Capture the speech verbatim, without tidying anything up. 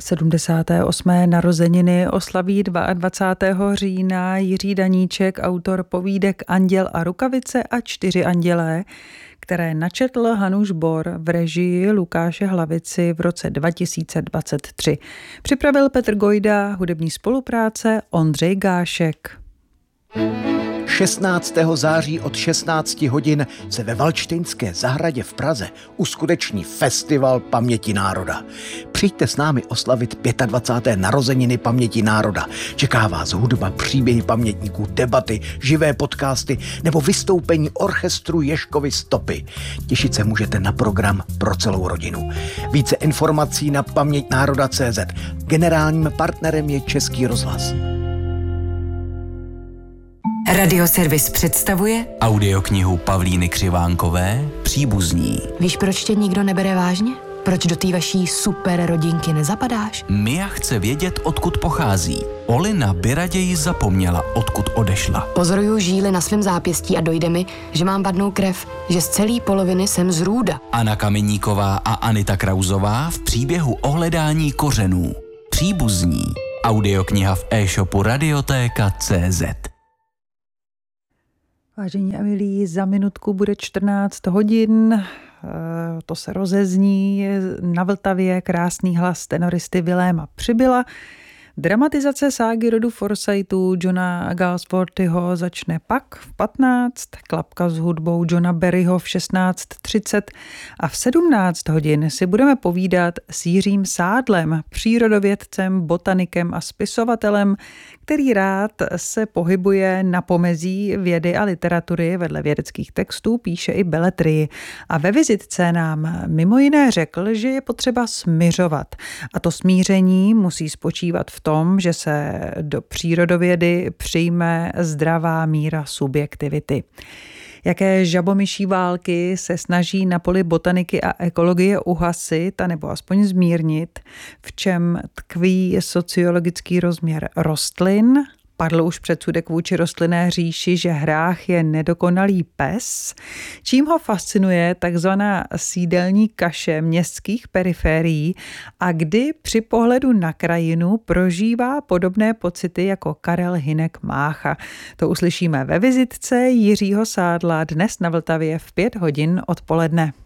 sedmdesáté osmé narozeniny oslaví dvacátého druhého října Jiří Daníček, autor povídek Anděl a rukavice a Čtyři andělé, které načetl Hanuš Bor v režii Lukáše Hlavici v roce dva tisíce dvacet tři. Připravil Petr Gojda, hudební spolupráce Ondřej Gášek. šestnáctého září od šestnácti hodin se ve Valdštejnské zahradě v Praze uskuteční Festival paměti národa. Přijďte s námi oslavit dvacáté páté narozeniny paměti národa. Čeká vás hudba, příběhy pamětníků, debaty, živé podcasty nebo vystoupení orchestru Ježkovy stopy. Těšit se můžete na program pro celou rodinu. Více informací na paměť národa tečka cé zet. Generálním partnerem je Český rozhlas. Radioservis představuje audioknihu Pavlíny Křivánkové Příbuzní. Víš, proč tě nikdo nebere vážně? Proč do té vaší super rodinky nezapadáš? Mia chce vědět, odkud pochází. Olina by raději zapomněla, odkud odešla. Pozoruju žíly na svém zápěstí a dojde mi, že mám vadnou krev, že z celé poloviny jsem z Růda. Anna Kameníková a Anita Krauzová v příběhu o hledání kořenů. Příbuzní. Audiokniha v e-shopu radiotéka tečka cé zet. Vážení a milí, za minutku bude čtrnáct hodin, to se rozezní na Vltavě krásný hlas tenoristy Viléma Přibyla. Dramatizace ságy rodu Forsytů Johna Galsworthyho začne pak v patnáct, klapka s hudbou Johna Barryho v šestnáct třicet a v sedmnáct hodin si budeme povídat s Jiřím Sádlem, přírodovědcem, botanikem a spisovatelem, který rád se pohybuje na pomezí vědy a literatury, vedle vědeckých textů píše i beletrii. A ve vizitce nám mimo jiné řekl, že je potřeba smiřovat. A to smíření musí spočívat v tom, že se do přírodovědy přijme zdravá míra subjektivity. Jaké žabomyší války se snaží na poli botaniky a ekologie uhasit, anebo aspoň zmírnit, v čem tkví sociologický rozměr rostlin. Padl už předsudek vůči rostlinné říši, že hrách je nedokonalý pes, čím ho fascinuje takzvaná sídelní kaše městských periférií a kdy při pohledu na krajinu prožívá podobné pocity jako Karel Hynek Mácha. To uslyšíme ve vizitce Jiřího Sádla dnes na Vltavě v pět hodin odpoledne.